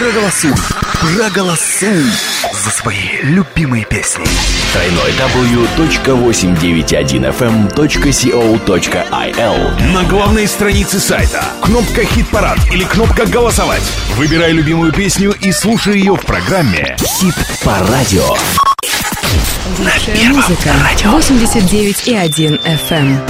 Проголосуй за свои любимые песни. www.891fm.co.il. На главной странице сайта кнопка «Хит-парад» или кнопка «Голосовать». Выбирай любимую песню и слушай ее в программе Хит по радио. Лучшая музыка. 89,1 FM.